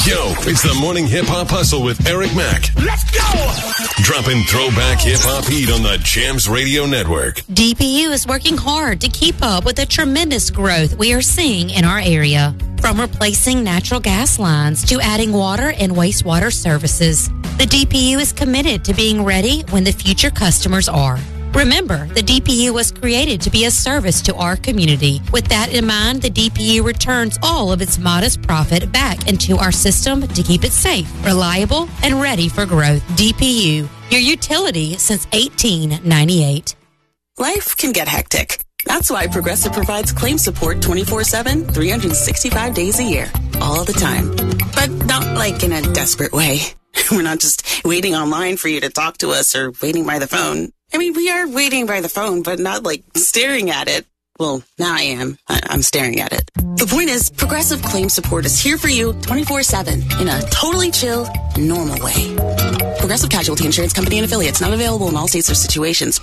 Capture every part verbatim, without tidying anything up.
Yo, it's the Morning Hip Hop Hustle with Eric Mack. Let's go! Dropping throwback hip hop heat on the Jams Radio Network. D P U is working hard to keep up with the tremendous growth we are seeing in our area. From replacing natural gas lines to adding water and wastewater services, the D P U is committed to being ready when the future customers are. Remember, the D P U was created to be a service to our community. With that in mind, the D P U returns all of its modest profit back into our system to keep it safe, reliable, and ready for growth. D P U, your utility since eighteen ninety-eight. Life can get hectic. That's why Progressive provides claim support twenty-four seven, three hundred sixty-five days a year, all the time. But not like in a desperate way. We're not just waiting online for you to talk to us or waiting by the phone. I mean, we are waiting by the phone, but not like staring at it. Well, now I am. I- I'm staring at it. The point is, Progressive Claim Support is here for you twenty-four seven in a totally chill, normal way. Progressive Casualty Insurance Company and affiliates, not available in all states or situations.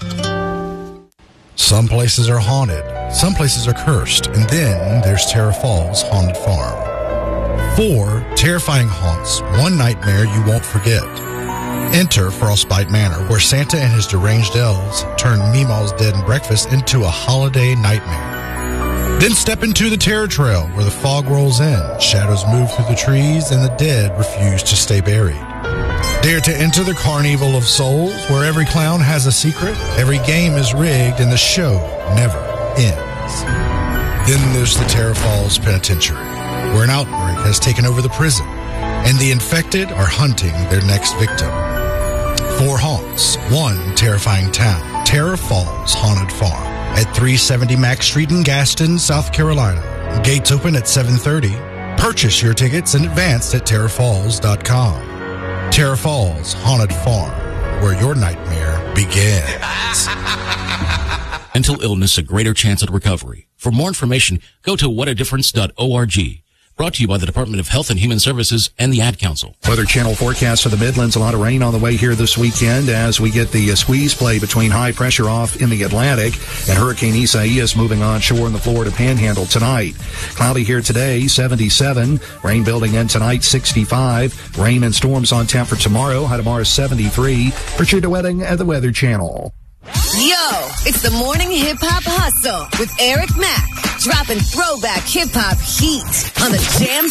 Some places are haunted, some places are cursed, and then there's Terra Falls Haunted Farm. Four terrifying haunts, one nightmare you won't forget. Enter Frostbite Manor, where Santa and his deranged elves turn Meemaw's Dead and Breakfast into a holiday nightmare. Then step into the Terror Trail, where the fog rolls in, shadows move through the trees, and the dead refuse to stay buried. Dare to enter the Carnival of Souls, where every clown has a secret, every game is rigged, and the show never ends. Then there's the Terra Falls Penitentiary, where an outbreak has taken over the prison, and the infected are hunting their next victim. Four haunts, one terrifying town, Terra Falls Haunted Farm, at three seventy Mack Street in Gaston, South Carolina. Gates open at seven thirty. Purchase your tickets in advance at terra falls dot com. Terra Falls Haunted Farm, where your nightmare begins. Mental illness, a greater chance at recovery. For more information, go to what a difference dot org. Brought to you by the Department of Health and Human Services and the Ad Council. Weather Channel forecast for the Midlands. A lot of rain on the way here this weekend as we get the uh, squeeze play between high pressure off in the Atlantic and Hurricane Isaias moving on shore in the Florida Panhandle tonight. Cloudy here today, seventy-seven. Rain building in tonight, sixty-five. Rain and storms on tap for tomorrow. High tomorrow, seventy-three. Richard DeWetting at the Weather Channel. Yo, it's the Morning Hip Hop Hustle with Eric Mack, dropping throwback hip hop heat on the Jams